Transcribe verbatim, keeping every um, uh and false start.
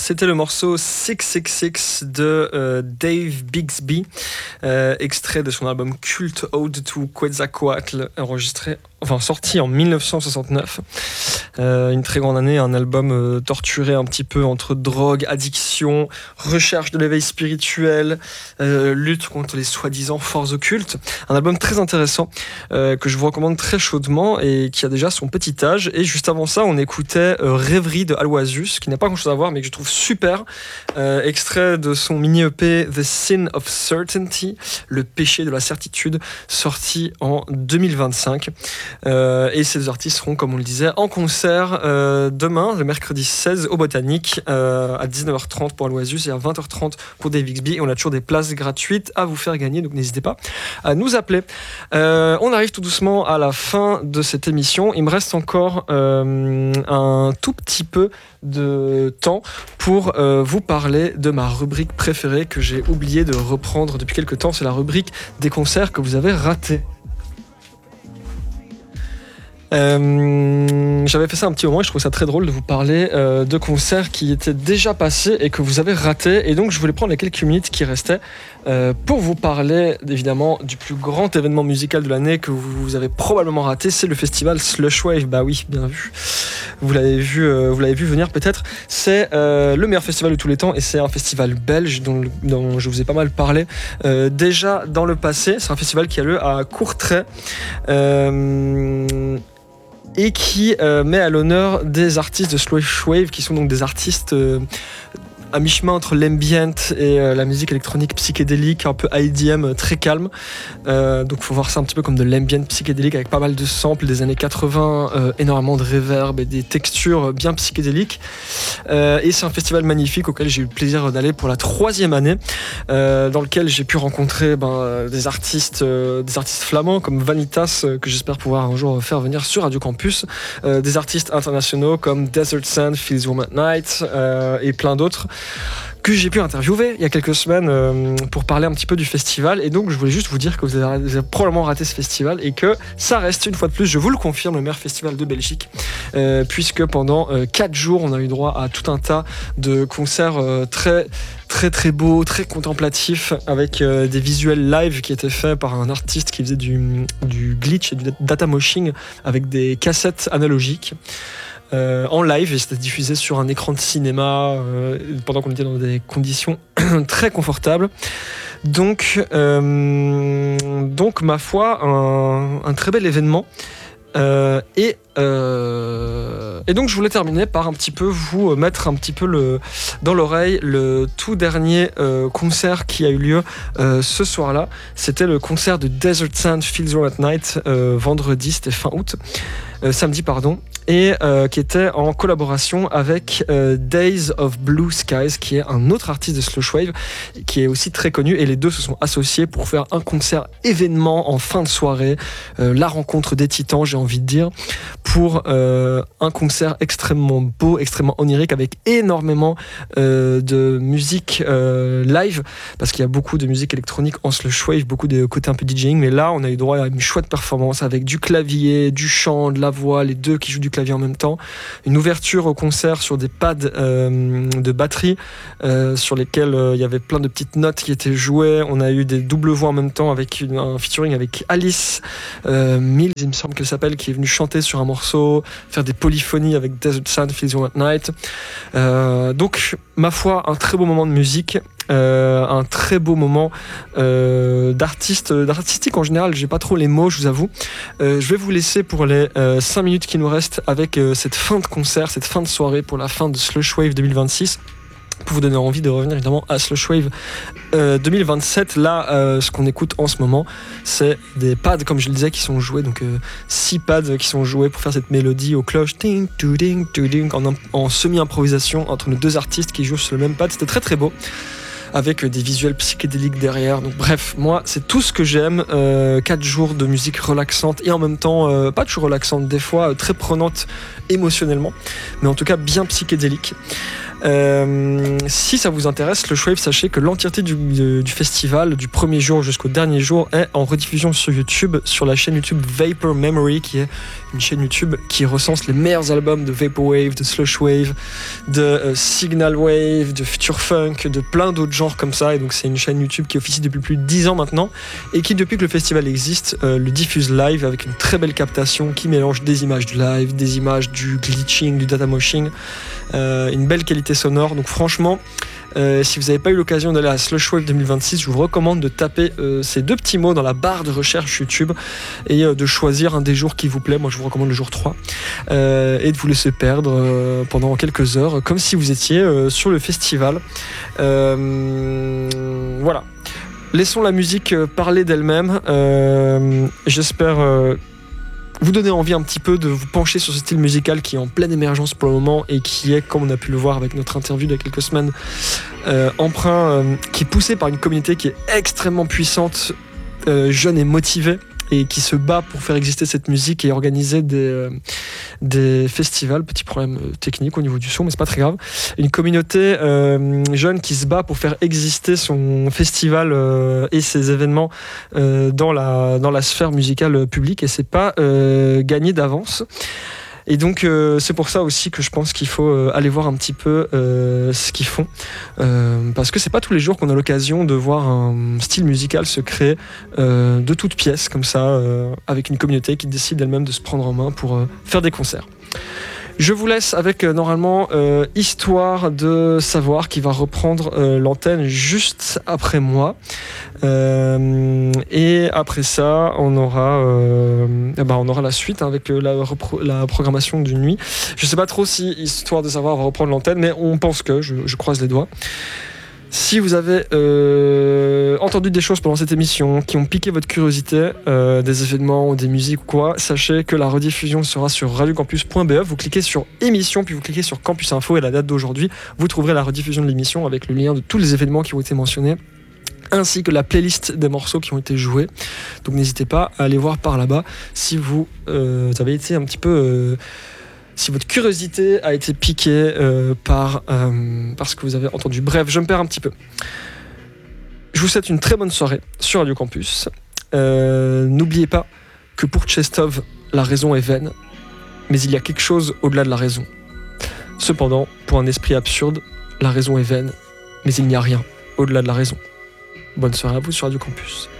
C'était le morceau six six six de euh, Dave Bixby, euh, extrait de son album culte Ode to Quetzalcoatl, enregistré, enfin sorti en dix-neuf cent soixante-neuf. Euh, une très grande année, un album euh, torturé un petit peu entre drogue, addiction, recherche de l'éveil spirituel, euh, lutte contre les soi-disant forces occultes. Un album très intéressant euh, que je vous recommande très chaudement et qui a déjà son petit âge. Et juste avant ça, on écoutait euh, Rêverie de Aloysius, qui n'a pas grand-chose à voir, mais que je trouve super. Euh, extrait de son mini-E P The Sin of Certainty, le péché de la certitude, sorti en deux mille vingt-cinq. Euh, et ces deux artistes seront, comme on le disait, en concert euh, demain, le mercredi seize, au Botanique, euh, à dix-neuf heures trente pour Aloysius et à vingt heures trente pour Dave Bixby. Et on a toujours des places gratuites à vous faire gagner, donc n'hésitez pas à nous appeler. Euh, on arrive tout doucement à la fin de cette émission. Il me reste encore euh, un tout petit peu de temps pour euh, vous parler de ma rubrique préférée que j'ai oublié de reprendre depuis quelques temps. C'est la rubrique des concerts que vous avez ratés. Euh, j'avais fait ça un petit moment et je trouve ça très drôle de vous parler euh, de concerts qui étaient déjà passés et que vous avez ratés, et donc je voulais prendre les quelques minutes qui restaient euh, pour vous parler évidemment du plus grand événement musical de l'année que vous, vous avez probablement raté. C'est le festival Slushwave. Bah oui, bien vu, vous l'avez vu, euh, vous l'avez vu venir peut-être. C'est euh, le meilleur festival de tous les temps et c'est un festival belge dont, dont je vous ai pas mal parlé euh, déjà dans le passé. C'est un festival qui a lieu à Courtrai euh, et qui euh, met à l'honneur des artistes de Slushwave, qui sont donc des artistes euh, à mi-chemin entre l'ambient et euh, la musique électronique psychédélique, un peu I D M, très calme. Euh, donc il faut voir ça un petit peu comme de l'ambient psychédélique avec pas mal de samples des années quatre-vingts, euh, énormément de reverb et des textures bien psychédéliques. Euh, et c'est un festival magnifique auquel j'ai eu le plaisir d'aller pour la troisième année, euh, dans lequel j'ai pu rencontrer ben, des artistes, euh, des artistes flamands comme Vanitas, euh, que j'espère pouvoir un jour faire venir sur Radio Campus, euh, des artistes internationaux comme Desert Sand, Feels Warm at Night euh, et plein d'autres que j'ai pu interviewer il y a quelques semaines euh, pour parler un petit peu du festival. Et donc je voulais juste vous dire que vous avez, vous avez probablement raté ce festival et que ça reste une fois de plus, je vous le confirme, le meilleur festival de Belgique, euh, puisque pendant euh, quatre jours on a eu droit à tout un tas de concerts euh, très très très beaux, très contemplatifs, avec euh, des visuels live qui étaient faits par un artiste qui faisait du, du glitch et du data moshing avec des cassettes analogiques. Euh, en live, et c'était diffusé sur un écran de cinéma euh, pendant qu'on était dans des conditions très confortables. Donc, euh, donc ma foi, un, un très bel événement. Euh, et, euh, et donc je voulais terminer par un petit peu vous mettre un petit peu le, dans l'oreille le tout dernier euh, concert qui a eu lieu euh, ce soir-là. C'était le concert de Desert Sand Feels Warm at Night euh, vendredi, c'était fin août, euh, samedi pardon. Et euh, qui était en collaboration avec euh, Days of Blue Skies, qui est un autre artiste de Slushwave, qui est aussi très connu, et les deux se sont associés pour faire un concert événement en fin de soirée, euh, la rencontre des titans, j'ai envie de dire, pour euh, un concert extrêmement beau, extrêmement onirique, avec énormément euh, de musique euh, live, parce qu'il y a beaucoup de musique électronique en Slushwave, beaucoup de côté un peu DJing, mais là on a eu droit à une chouette performance avec du clavier, du chant, de la voix, les deux qui jouent du clavier en même temps, une ouverture au concert sur des pads euh, de batterie euh, sur lesquels euh, il y avait plein de petites notes qui étaient jouées. On a eu des doubles voix en même temps avec une, un featuring avec Alice euh, Mills, il me semble qu'elle s'appelle, qui est venue chanter sur un morceau, faire des polyphonies avec Desert Sand, Feels Warm at Night. Euh, donc ma foi, un très beau moment de musique. Euh, un très beau moment euh, d'artiste, d'artistique en général, j'ai pas trop les mots, je vous avoue. Euh, je vais vous laisser pour les euh, cinq minutes qui nous restent avec euh, cette fin de concert, cette fin de soirée pour la fin de Slushwave deux mille vingt-six, pour vous donner envie de revenir évidemment à Slushwave euh, deux mille vingt-sept. Là, euh, ce qu'on écoute en ce moment, c'est des pads, comme je le disais, qui sont joués, donc euh, six pads qui sont joués pour faire cette mélodie aux cloches, ding, ding, ding, en, en semi-improvisation entre nos deux artistes qui jouent sur le même pad. C'était très très beau. avec des visuels psychédéliques derrière. Donc bref, moi c'est tout ce que j'aime. Euh, quatre jours de musique relaxante et en même temps euh, pas toujours relaxante, des fois euh, très prenante émotionnellement, mais en tout cas bien psychédélique. Euh, si ça vous intéresse, le Shwave, sachez que l'entièreté du, du, du festival, du premier jour jusqu'au dernier jour, est en rediffusion sur YouTube, sur la chaîne YouTube Vapor Memory, qui est une chaîne YouTube qui recense les meilleurs albums de Vaporwave, de Slushwave, de euh, Signal Wave, de Future Funk, de plein d'autres genres comme ça. Et donc c'est une chaîne YouTube qui officie depuis plus de dix ans maintenant et qui, depuis que le festival existe, euh, le diffuse live avec une très belle captation qui mélange des images du live, des images du glitching, du data moshing, euh, une belle qualité sonore. Donc franchement, euh, si vous n'avez pas eu l'occasion d'aller à Slushwave deux mille vingt-six, je vous recommande de taper euh, ces deux petits mots dans la barre de recherche YouTube et euh, de choisir un des jours qui vous plaît. Moi je vous recommande le jour trois euh, et de vous laisser perdre euh, pendant quelques heures comme si vous étiez euh, sur le festival. Euh, voilà. Laissons la musique parler d'elle-même. Euh, j'espère euh, vous donner envie un petit peu de vous pencher sur ce style musical qui est en pleine émergence pour le moment et qui est, comme on a pu le voir avec notre interview d'il y a quelques semaines, euh, emprunt, euh, qui est poussé par une communauté qui est extrêmement puissante, euh, jeune et motivée, et qui se bat pour faire exister cette musique et organiser des, euh, des festivals. Petit problème technique au niveau du son, mais c'est pas très grave. Une communauté euh, jeune qui se bat pour faire exister son festival euh, et ses événements euh, dans, la, dans la sphère musicale publique, et c'est pas euh, gagné d'avance. Et donc euh, c'est pour ça aussi que je pense qu'il faut euh, aller voir un petit peu euh, ce qu'ils font, euh, parce que c'est pas tous les jours qu'on a l'occasion de voir un style musical se créer euh, de toutes pièces comme ça, euh, avec une communauté qui décide elle-même de se prendre en main pour euh, faire des concerts. Je vous laisse avec euh, normalement euh, Histoire de savoir qui va reprendre euh, l'antenne juste après moi. Euh, et après ça, on aura, euh, eh ben on aura la suite hein, avec euh, la, repro- la programmation d'une nuit. Je sais pas trop si Histoire de savoir va reprendre l'antenne, mais on pense que, je, je croise les doigts. Si vous avez euh, entendu des choses pendant cette émission qui ont piqué votre curiosité, euh, des événements ou des musiques ou quoi, sachez que la rediffusion sera sur radiocampus point b e. Vous cliquez sur émission, puis vous cliquez sur Campus Info et la date d'aujourd'hui. Vous trouverez la rediffusion de l'émission avec le lien de tous les événements qui ont été mentionnés, ainsi que la playlist des morceaux qui ont été joués. Donc n'hésitez pas à aller voir par là-bas si vous, euh, vous avez été un petit peu... Euh, si votre curiosité a été piquée euh, par, euh, par ce que vous avez entendu. Bref, je me perds un petit peu. Je vous souhaite une très bonne soirée sur Radio Campus. Euh, n'oubliez pas que pour Chestov, la raison est vaine, mais il y a quelque chose au-delà de la raison. Cependant, pour un esprit absurde, la raison est vaine, mais il n'y a rien au-delà de la raison. Bonne soirée à vous sur Radio Campus.